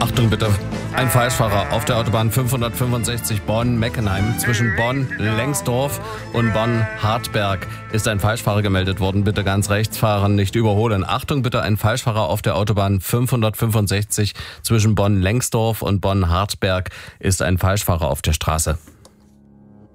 Achtung bitte, ein Falschfahrer auf der Autobahn 565 Bonn-Meckenheim. Zwischen Bonn-Lengsdorf und Bonn-Hartberg ist ein Falschfahrer gemeldet worden. Bitte ganz rechts fahren, nicht überholen. Achtung bitte, ein Falschfahrer auf der Autobahn 565 zwischen Bonn-Lengsdorf und Bonn-Hartberg ist ein Falschfahrer auf der Straße.